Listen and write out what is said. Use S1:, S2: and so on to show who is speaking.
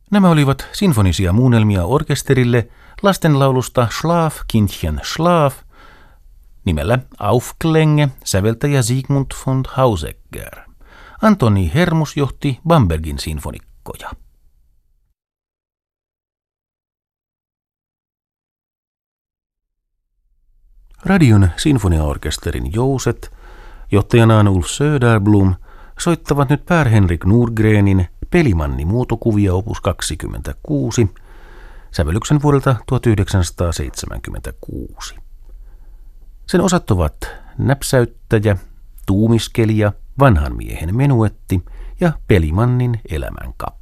S1: Nämä olivat sinfonisia muunnelmia orkesterille lastenlaulusta Schlaf-Kindchen Schlaf nimellä Aufklänge, säveltäjä Sigmund von Hausegger. Antoni Hermus johti Bambergin sinfonikkoja. Radion sinfoniaorkesterin jouset, johtajana Ulf Söderblom, soittavat nyt Per-Henrik Nordgrenin Pelimanni-muotokuvia opus 26, sävellyksen vuodelta 1976. Sen osat ovat näpsäyttäjä, tuumiskelija, vanhan miehen menuetti ja Pelimannin elämänkappa.